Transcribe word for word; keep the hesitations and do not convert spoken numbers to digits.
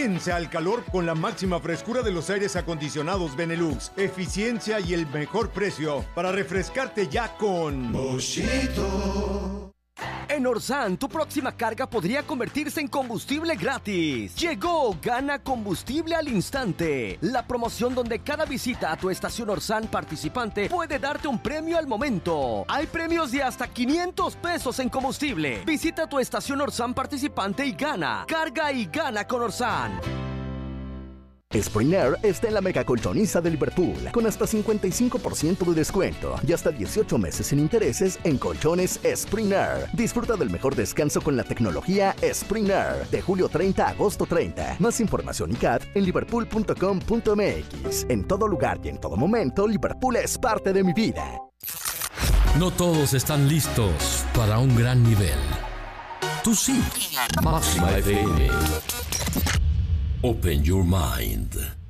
Vence al calor con la máxima frescura de los aires acondicionados Benelux, eficiencia y el mejor precio para refrescarte ya con Boschito. En Orsan, tu próxima carga podría convertirse en combustible gratis. Llegó Gana Combustible al Instante, la promoción donde cada visita a tu estación Orsan participante puede darte un premio al momento. Hay premios de hasta quinientos pesos en combustible. Visita tu estación Orsan participante y gana. Carga y gana con Orsan. Spring Air está en la mega colchoniza de Liverpool con hasta cincuenta y cinco por ciento de descuento y hasta dieciocho meses sin intereses en colchones Spring Air. Disfruta del mejor descanso con la tecnología Spring Air de julio treinta a agosto treinta. Más información y C A D en liverpool punto com punto m x. En todo lugar y en todo momento, Liverpool es parte de mi vida. No todos están listos para un gran nivel. Tú sí. Máxima F M. Open your mind.